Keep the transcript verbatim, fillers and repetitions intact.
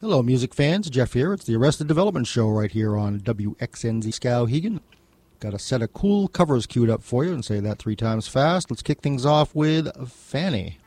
Hello, music fans. Jeff here. It's the Arrested Development Show right here on W X N Z Skowhegan. Got a set of cool covers queued up for you, and say that three times fast. Let's kick things off with Fanny.